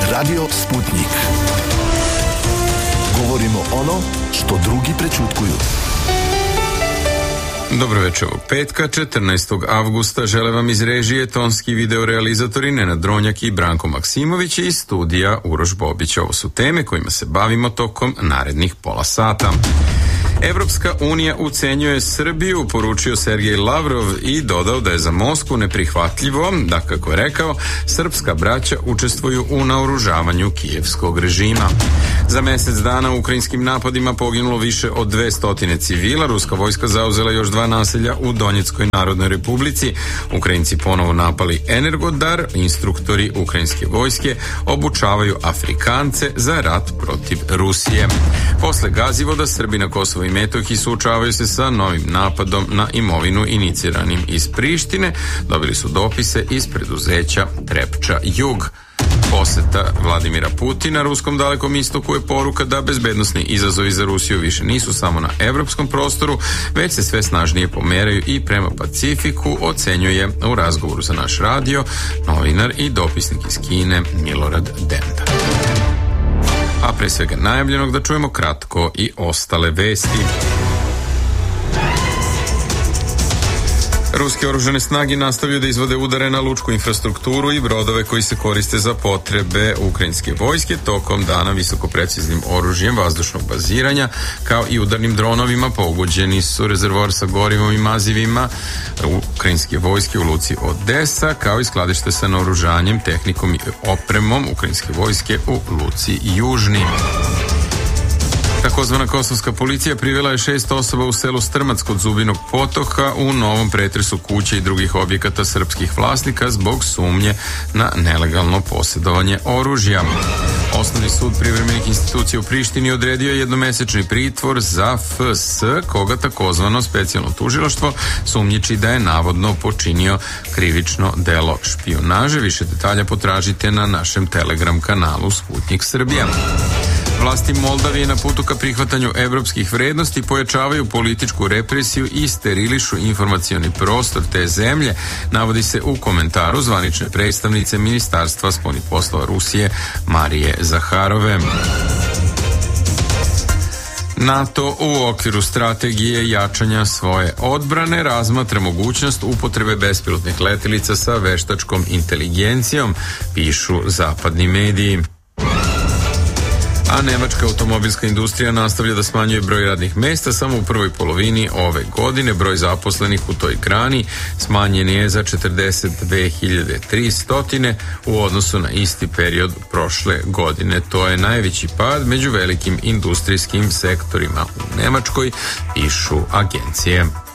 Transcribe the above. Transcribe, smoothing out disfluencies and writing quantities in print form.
Radio Sputnik. Govorimo ono što drugi prećutkuju. Dobro večer ovog petka, 14. avgusta. Žele vam iz režije tonski videorealizatori Nenad Dronjak i Branko Maksimović iz studija Uroš Bobić. Ovo su teme kojima se bavimo tokom narednih pola sata. Evropska unija ucenjuje Srbiju, poručio Sergej Lavrov i dodao da je za Moskvu neprihvatljivo da, kako je rekao, srpska braća učestvuju u naoružavanju kijevskog režima. Za mjesec dana u ukrajinskim napadima poginulo više od 200 civila. Ruska vojska zauzela još 2 naselja u Donjeckoj Narodnoj Republici. Ukrajinci ponovo napali Energodar. Instruktori ukrajinske vojske obučavaju Afrikance za rat protiv Rusije. Posle Gazivoda, Srbi na Kosovo i Metohiji suočavaju se sa novim napadom na imovinu iniciranim iz Prištine. Dobili su dopise iz preduzeća Trepča Jug. Poseta Vladimira Putina Ruskom Dalekom istoku je poruka da bezbednosni izazovi za Rusiju više nisu samo na evropskom prostoru, već se sve snažnije pomeraju i prema Pacifiku, ocenjuje u razgovoru za naš radio novinar i dopisnik iz Kine Milorad Denda. A pre svega najavljenog da čujemo kratko i ostale vesti. Ruske oružane snage nastavljaju da izvode udare na lučku infrastrukturu i brodove koji se koriste za potrebe ukrajinske vojske. Tokom dana visokopreciznim oružjem vazdušnog baziranja kao i udarnim dronovima pogođeni su rezervoar sa gorivom i mazivima ukrajinske vojske u luci Odesa, kao i skladište sa naoružanjem, tehnikom i opremom ukrajinske vojske u luci Južni. Takozvana kosovska policija privela je 6 osoba u selu Strmac kod Zubinog potoka u novom pretresu kuće i drugih objekata srpskih vlasnika zbog sumnje na nelegalno posjedovanje oružja. Osnovni sud privremenih institucija u Prištini odredio je jednomesečni pritvor za FS, koga takozvano specijalno tužilaštvo sumnjiči da je navodno počinio krivično delo špijunaže. Više detalja potražite na našem Telegram kanalu Sputnik Srbija. Vlasti Moldavije na putu ka prihvatanju evropskih vrednosti pojačavaju političku represiju i sterilišu informacioni prostor te zemlje, navodi se u komentaru zvanične predstavnice Ministarstva spoljnih poslova Rusije Marije Zaharove. NATO u okviru strategije jačanja svoje odbrane razmatra mogućnost upotrebe bespilotnih letelica sa veštačkom inteligencijom, pišu zapadni mediji. A nemačka automobilska industrija nastavlja da smanjuje broj radnih mesta. Samo u prvoj polovini ove godine broj zaposlenih u toj grani smanjen je za 42.300 u odnosu na isti period prošle godine. To je najveći pad među velikim industrijskim sektorima u Nemačkoj, pišu agencije.